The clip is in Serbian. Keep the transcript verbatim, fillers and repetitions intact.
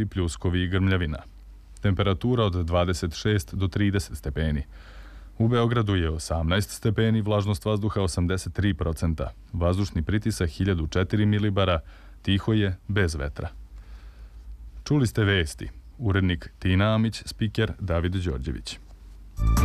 ili pljuskovi i grmljavina. Temperatura od dvadeset šest do trideset stepeni. U Beogradu je osamnaest stepeni, vlažnost vazduha osamdeset tri procenta, vazdušni pritisak hiljadu četiri milibara, tiho je bez vetra. Čuli ste vesti. Urednik Tina Amić, spiker David Đorđević.